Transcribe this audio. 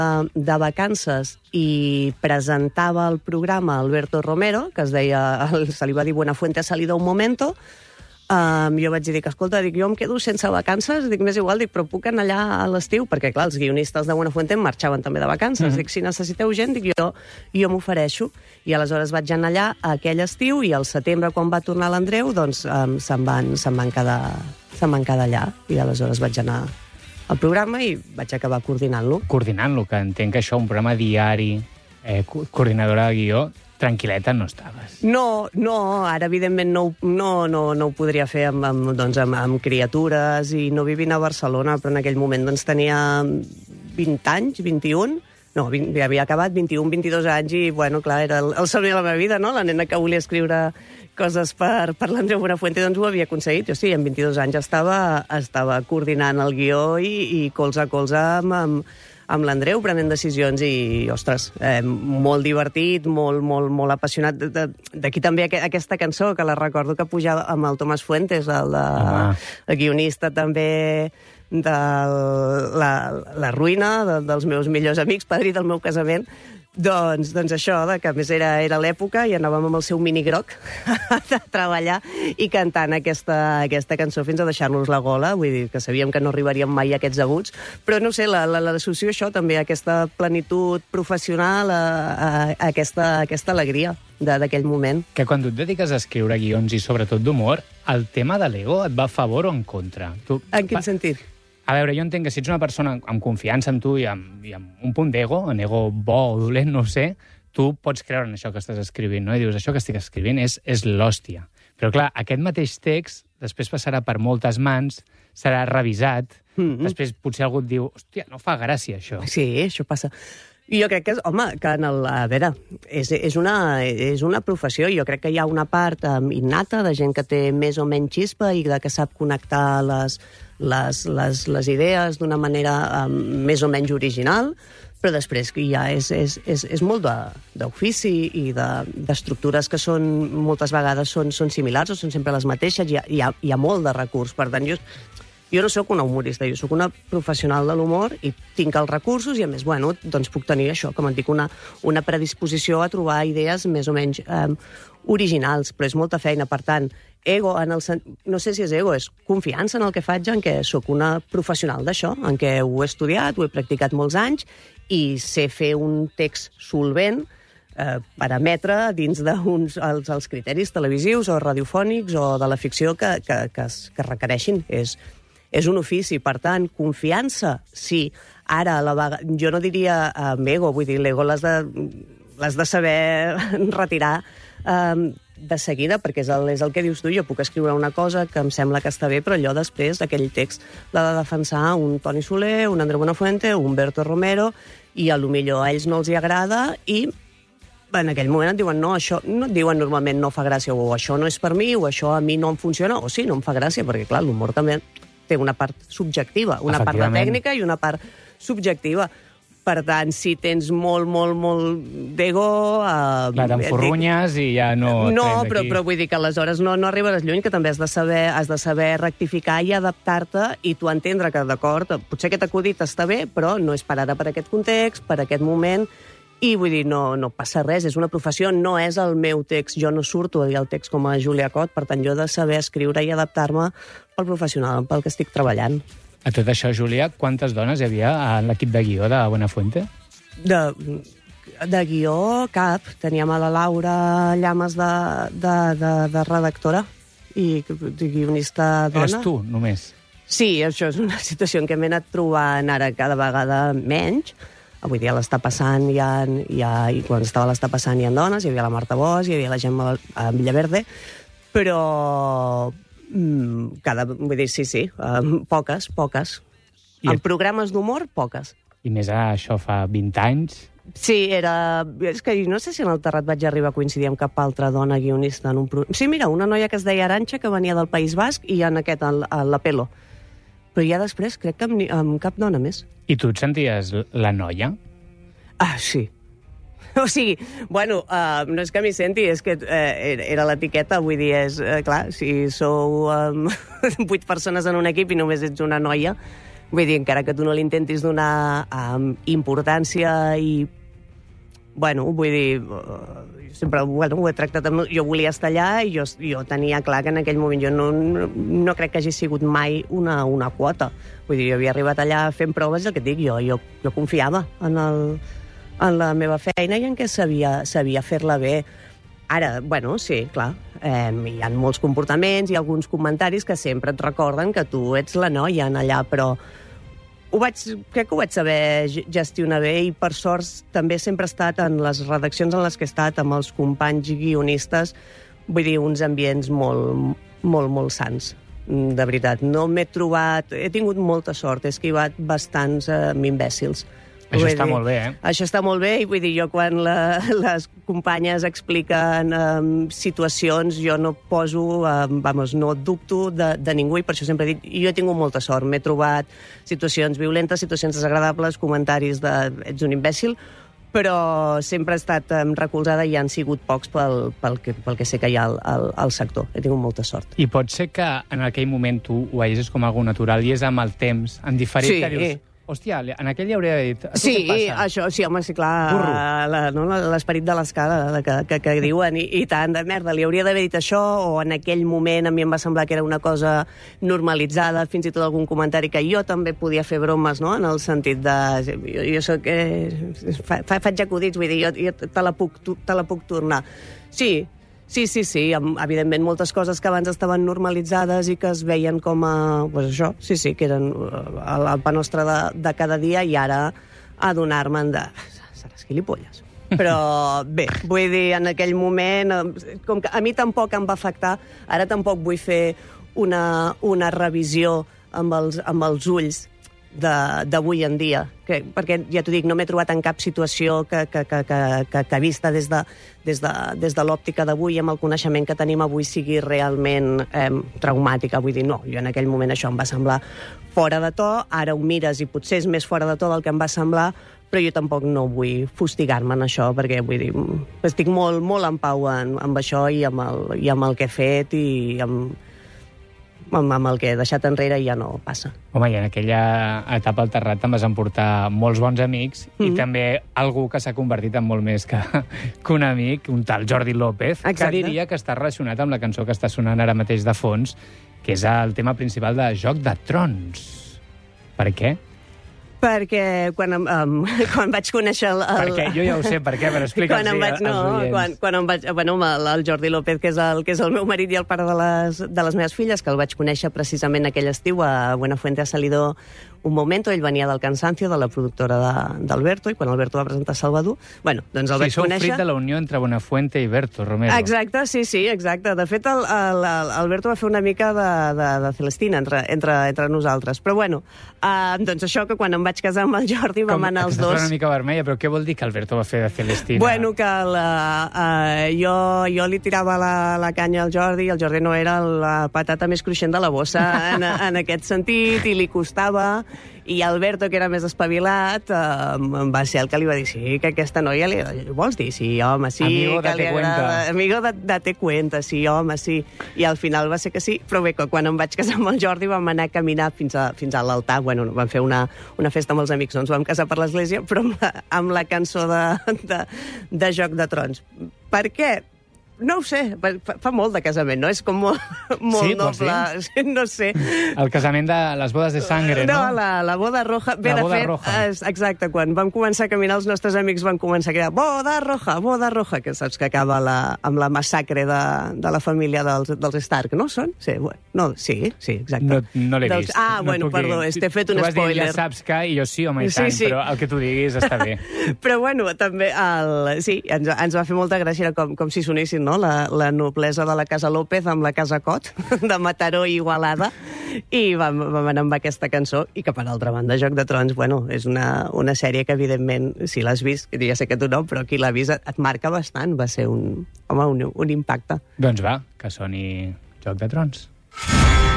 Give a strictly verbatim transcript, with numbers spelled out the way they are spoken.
de vacances i presentava el programa Alberto Romero, que es deia, se li va dir Buenafuente ha salido un momento. Um, jo vaig dir, que, escolta, dic, jo em quedo sense vacances, dic, m'és igual, dic, però puc anar allà a l'estiu, perquè, clar, els guionistes de Buenafuente marxaven també de vacances. Mm-hmm. Dic, si necessiteu gent, dic, jo, jo m'ofereixo. I aleshores vaig anar allà aquell estiu, i al setembre, quan va tornar l'Andreu, doncs um, se'n van, se'n van, quedar, se'n van quedar allà. I aleshores vaig anar al programa i vaig acabar coordinant-lo. Coordinant-lo, que entenc que això, un programa diari, eh, coordinadora de guió, tranquil·leta no estaves. No, no, ara evidentment no, no, no, no ho podria fer amb, amb, doncs, amb, amb criatures i no vivint a Barcelona, però en aquell moment doncs, tenia vint anys, vint-i-un, no, vint, havia acabat vint-i-un, vint-i-dos anys i, bueno, clar, era el, el somni de la meva vida, no? La nena que volia escriure coses per, per l'Andreu Buenafuente, doncs ho havia aconseguit. Jo sí, amb vint-i-dos anys estava, estava coordinant el guió i, i colze a colze amb, amb, amb l'Andreu prenent decisions i, ostres, eh, molt divertit, molt, molt, molt apassionat. D'aquí també aquesta cançó, que la recordo que pujava amb el Tomàs Fuentes, el, de, el guionista també de la, la ruïna, de, dels meus millors amics, padrí del meu casament. Doncs, doncs això, de que a més era, era l'època i anàvem amb el seu mini groc a treballar i cantant aquesta, aquesta cançó fins a deixar-nos la gola, vull dir que sabíem que no arribaríem mai a aquests aguts, però no sé, l'associació això també, aquesta plenitud professional, a, a, a, aquesta, a aquesta alegria d'aquell moment. Que quan tu et dediques a escriure guions i sobretot d'humor, el tema de l'ego et va a favor o en contra? Tu... En quin va... sentit? A veure, jo entenc que si ets una persona amb confiança en tu i amb, i amb un punt d'ego, un ego bo o dolent, no ho sé, tu pots creure en això que estàs escrivint, no? I dius, això que estic escrivint és, és l'hòstia. Però, clar, aquest mateix text després passarà per moltes mans, serà revisat, mm-hmm. després potser algú et diu, hòstia, no fa gràcia, això. Sí, això passa. I jo crec que, home, que en el, a veure, és, és, una, és una professió, jo crec que hi ha una part um, innata de gent que té més o menys xispa i de que sap connectar les, les, les, les idees d'una manera um, més o menys original, però després que ja és, és, és, és molt d'ofici i d'estructures de, que són, moltes vegades són, són similars o són sempre les mateixes, hi ha, hi ha, hi ha molt de recurs, per tant, jo... Jo no sóc una humorista, jo sóc una professional de l'humor i tinc els recursos i, a més, bueno, doncs puc tenir això, com et dic, una, una predisposició a trobar idees més o menys eh, originals, però és molta feina. Per tant, ego, en el sen... no sé si és ego, és confiança en el que faig, en què sóc una professional d'això, en què ho he estudiat, ho he practicat molts anys i sé fer un text solvent, eh, parametre dins d'uns els, els criteris televisius o radiofònics o de la ficció que, que, que, es, que requereixin. És... És un ofici, per tant, confiança, sí. Ara, la vaga... jo no diria amb ego, vull dir, l'ego l'has de, l'has de saber retirar um, de seguida, perquè és el, és el que dius tu. Jo puc escriure una cosa que em sembla que està bé, però allò després, aquell text, l'ha de defensar un Toni Soler, un Andreu Buenafuente, un Humberto Romero, i a lo millor a ells no els hi agrada, i en aquell moment et diuen, no, això, no et diuen normalment no fa gràcia, o això no és per mi, o això a mi no em funciona, o sí, no em fa gràcia, perquè, clar, l'humor també té una part subjectiva, una part de tècnica i una part subjectiva. Per tant, si tens molt, molt, molt d'ego... Eh, Clar, t'enforrunyes i ja no... No, però, però vull dir que aleshores no, no arribaràs lluny, que també has de saber, has de saber rectificar i adaptar-te i tu entendre que, d'acord, potser aquest acudit està bé, però no és per ara, per aquest context, per aquest moment... I vull dir, no, no passa res, és una professió, no és el meu text, jo no surto a dir el text com a Júlia Cot, per tant, jo he de saber escriure i adaptar-me pel professional, pel que estic treballant. A tot això, Júlia, quantes dones hi havia a l'equip de guió de Buenafuente? De, de guió, cap. Teníem a la Laura Llames de, de, de, de redactora i de guionista dona. Eres tu, només? Sí, això és una situació en què m'he anat trobant ara cada vegada menys. Avui dia l'està passant, hi ha, hi ha, i quan estava l'està passant hi ha dones, hi havia la Marta Bosch, hi havia la Gemma a Villaverde, però mm, cada, vull dir, sí, sí, um, poques, poques. I en et... programes d'humor, poques. I més ara, això fa vint anys? Sí, era... És que no sé si en el Terrat vaig arribar a coincidir amb cap altra dona guionista en un programa. Sí, mira, una noia que es deia Arantxa, que venia del País Basc, i en aquest, el, el, la Pelo. Però ja després crec que amb, amb cap dona més. I tu et senties la noia? Ah, sí. O sigui, bueno, uh, no és que m'hi senti, és que uh, era l'etiqueta, vull dir, és, uh, clar, si sou um, vuit persones en un equip i només ets una noia, Vull dir, encara que tu no li intentis donar um, importància i... Bueno, vull dir... Uh, sempre bueno, ho he tractat amb... Jo volia estar allà i jo, jo tenia clar que en aquell moment jo no, no, no crec que hagi sigut mai una, una quota. Vull dir, jo havia arribat allà fent proves, el que et dic, jo, jo, jo confiava en, el, en la meva feina i en què sabia, sabia fer-la bé. Ara, bueno, sí, clar, eh, hi ha molts comportaments i alguns comentaris que sempre et recorden que tu ets la noia en allà, però ho vaig, crec que ho vaig saber gestionar bé i, per sort, també sempre he estat en les redaccions en les que he estat, amb els companys guionistes, vull dir, uns ambients molt, molt, molt sants, de veritat. No m'he trobat... He tingut molta sort, he esquivat bastants eh, imbècils. Això Vull està dir, molt bé, eh? Això està molt bé, i vull dir, jo quan la, les companyes expliquen um, situacions, jo no poso, um, vamos, no dubto de, de ningú, i per això sempre he dit, jo he tingut molta sort, m'he trobat situacions violentes, situacions desagradables, comentaris de ets un imbècil, però sempre he estat um, recolzada i han sigut pocs pel, pel, que, pel que sé que hi ha al, al, al sector. He tingut molta sort. I pot ser que en aquell moment tu ho hagis com algo natural i és amb el temps, en diferit, sí, que dius... Hòstia, en aquell li hauria dit... Sí, això, sí, home, sí, clar, la, no, l'esperit de l'escala que, que, que diuen, i, i tant, de merda, li hauria d'haver dit això, o en aquell moment a mi em va semblar que era una cosa normalitzada, fins i tot algun comentari que jo també podia fer bromes, no?, en el sentit de... Jo, jo soc... Eh, fa, faig acudits, vull dir, jo, jo te, la puc, te la puc tornar. Sí, Sí, sí, sí, evidentment moltes coses que abans estaven normalitzades i que es veien com a... Pues això, sí, sí, que eren el, el pa nostre de, de cada dia, i ara adonar-me'n de... Seràs gilipolles. Però bé, vull dir, en aquell moment, com que a mi tampoc em va afectar, ara tampoc vull fer una, una revisió amb els, amb els ulls d'avui en dia, que, perquè ja t'ho dic, no m'he trobat en cap situació que, que, que, que, que, que vista des de, des de, des de l'òptica d'avui, amb el coneixement que tenim avui, sigui realment eh, traumàtica. Vull dir, no, jo en aquell moment això em va semblar fora de to, ara ho mires i potser és més fora de to del que em va semblar, però jo tampoc no vull fustigar-me en això, perquè vull dir, estic molt, molt en pau en, amb això i amb, el, i amb el que he fet i amb... amb el que he deixat enrere ja no passa. Home, i en aquella etapa al Terrat te'n vas emportar molts bons amics mm-hmm. i també algú que s'ha convertit en molt més que, que un amic, un tal Jordi López, Exacte. Que diria que està relacionat amb la cançó que està sonant ara mateix de fons, que és el tema principal de Joc de Trons. Per què? Perquè quan, um, quan vaig conèixer el, el... Perquè jo ja ho sé, per què, però explica'ls quan em vaig, no, als oients. Quan, quan em vaig... Bueno, el, el Jordi López, que és el, que és el meu marit i el pare de les, de les meves filles, que el vaig conèixer precisament aquell estiu a Buenafuente a Salidó un momento, ell venia del Cansancio, de la productora d'Alberto, i quan Alberto va presentar Salvador, bueno, doncs el sí, vaig conèixer... Sí, sou fruit de la unió entre Buenafuente i Berto Romero. Exacte, sí, sí, exacte. De fet, el, el, el Alberto va fer una mica de, de, de Celestina entre, entre, entre nosaltres. Però bueno, uh, doncs això, que quan em vaig casar amb el Jordi vam Com, anar els dos... Com, una mica vermella, però què vol dir que Alberto va fer de Celestina? Bueno, que la, uh, jo, jo li tirava la, la canya al Jordi, i el Jordi no era la patata més cruixent de la bossa en, en aquest sentit, i li costava... I Alberto, que era més espavilat, eh, va ser el que li va dir, sí, que aquesta noia li... Vols dir? Sí, home, sí. Amigo, que date li cuenta. Agrada. Amigo, de, date cuenta, sí, home, sí. I al final va ser que sí, però bé, que quan em vaig casar amb el Jordi vam anar a caminar fins a, fins a l'altar. Bueno, vam fer una, una festa amb els amics, no ens vam casar per l'església, però amb la, amb la cançó de, de, de Joc de Trons. Per què? No ho sé, fa, fa molt de casament, no? És com molt, molt sí, noble, sí? No sé. El casament de les bodes de sangre, no? No, la, la boda roja. Bé, la boda de fet, roja. És, exacte, quan vam començar a caminar, els nostres amics van començar a cridar boda roja, boda roja, que saps que acaba la, amb la massacre de, de la família dels, dels Stark, no són? Sí, bueno, no, sí, sí, exacte. No, no l'he dels... vist. Ah, no bueno, perdó, t'he fet un tu spoiler. Tu vas dir, ja saps que, i jo sí, home, i sí, tant, sí. però el que tu diguis està bé. Però bueno, també, el, sí, ens, ens va fer molta gràcia, com, com si sonessin, no?, la, la noblesa de la Casa López amb la Casa Cot, de Mataró i Igualada, i vam, vam anar amb aquesta cançó, i que per altra banda, Joc de Trons, bueno, és una, una sèrie que evidentment, si l'has vist, ja sé que tu no, però qui l'ha vist et, et marca bastant, va ser un, home, un, un impacte. Doncs va, que soni Joc de Trons.